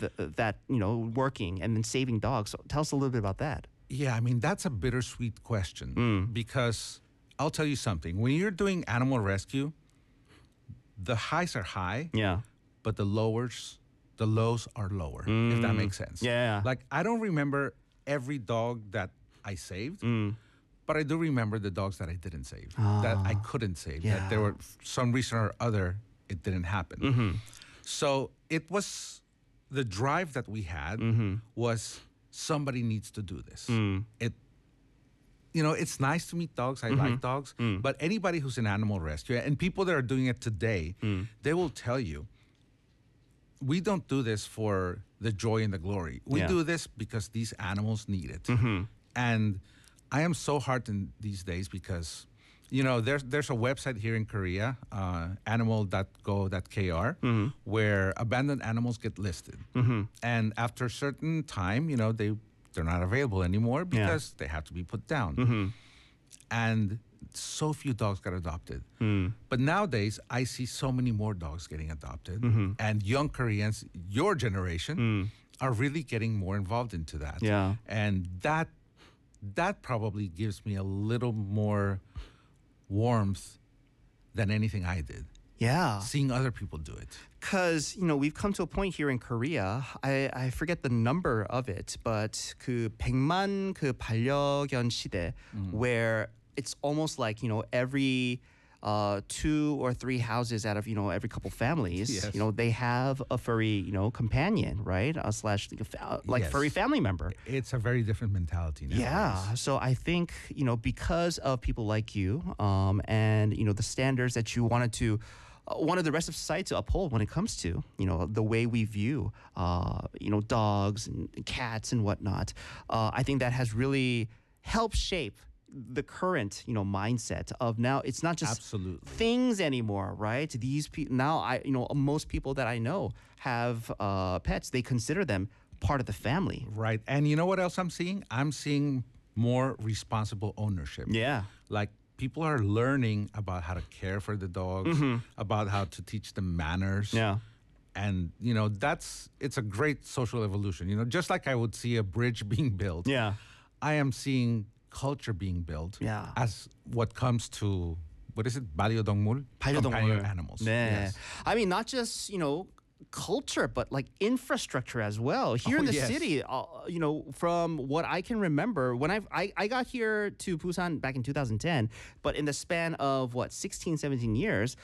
that working and then saving dogs. So tell us a little bit about that. Yeah, I mean, that's a bittersweet question because I'll tell you something. When you're doing animal rescue, the highs are high, but the lows are lower, if that makes sense. Yeah. Like, I don't remember every dog that I saved, but I do remember the dogs that I didn't save, that I couldn't save, that there were some reason or other it didn't happen. So it was the drive that we had was somebody needs to do this. It's nice to meet dogs. I like dogs. But anybody who's in animal rescue and people that are doing it today, they will tell you, we don't do this for the joy and the glory. We do this because these animals need it. And I am so heartened these days because, there's a website here in Korea, animal.go.kr, where abandoned animals get listed. And after a certain time, they're not available anymore because they have to be put down. And so few dogs got adopted. But nowadays, I see so many more dogs getting adopted. And young Koreans, your generation, are really getting more involved into that. And that probably gives me a little more warmth than anything I did. Seeing other people do it. Because, we've come to a point here in Korea, I forget the number of it, but 그 100만 그 반려견 시대, where it's almost like, every 2 or 3 houses out of, every couple families, they have a furry, companion, right? Slash furry family member. It's a very different mentality now. Yeah. So I think, because of people like you and, the standards that you wanted the rest of society to uphold when it comes to, the way we view, dogs and cats and whatnot. I think that has really helped shape the current, mindset of now it's not just things anymore, right? These people now, most people that I know have pets. They consider them part of the family. Right. And you know what else I'm seeing? I'm seeing more responsible ownership. Like, people are learning about how to care for the dogs, about how to teach them manners. And, it's a great social evolution. Just like I would see a bridge being built, I am seeing culture being built as what comes to, what is it? 반려동물? Companion animals. Yes. I mean, not just, culture, but like infrastructure as well. Here in the city, from what I can remember, when I got here to Busan back in 2010, but in the span of 16, 17 years,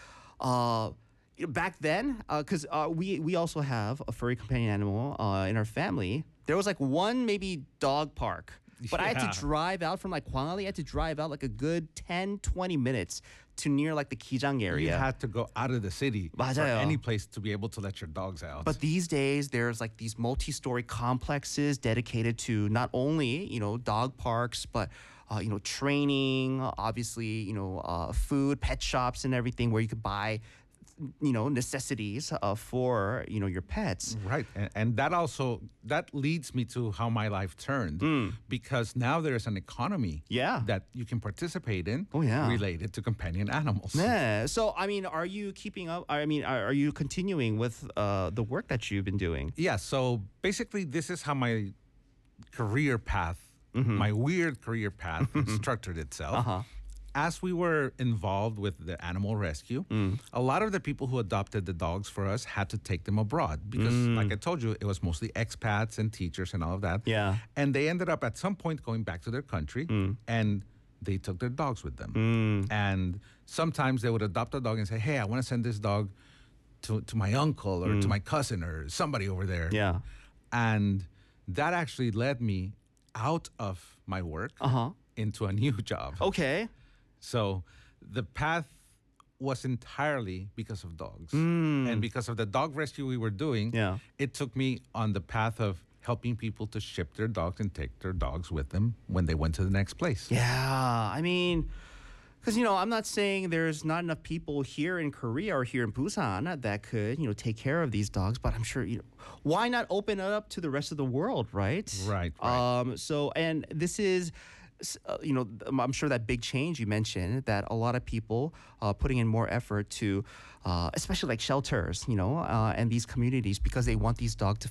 back then, because we also have a furry companion animal in our family, there was like one maybe dog park. But I had to drive out from Gwangali. I had to drive out like a good 10, 20 minutes to near like the Kijang area. You had to go out of the city 맞아요. for any place to be able to let your dogs out. But these days, there's like these multi-story complexes dedicated to not only, dog parks, but training, obviously, food, pet shops and everything where you could buy necessities for your pets. Right. And that leads me to how my life turned, because now there's an economy that you can participate in related to companion animals. So I mean, are you keeping up? I mean, are you continuing with the work that you've been doing? Yeah, so basically this is how my career path, my weird career path structured itself. As we were involved with the animal rescue, a lot of the people who adopted the dogs for us had to take them abroad because, like I told you, it was mostly expats and teachers and all of that. And they ended up at some point going back to their country and they took their dogs with them. And sometimes they would adopt a dog and say, hey, I want to send this dog to my uncle or to my cousin or somebody over there. And that actually led me out of my work into a new job. Okay. So the path was entirely because of dogs. And because of the dog rescue we were doing, it took me on the path of helping people to ship their dogs and take their dogs with them when they went to the next place. I mean, because, I'm not saying there's not enough people here in Korea or here in Busan that could, take care of these dogs. But I'm sure, why not open it up to the rest of the world, right? Right. So, and this is... I'm sure that big change you mentioned, that a lot of people putting in more effort to, especially like shelters, and these communities, because they want these dogs to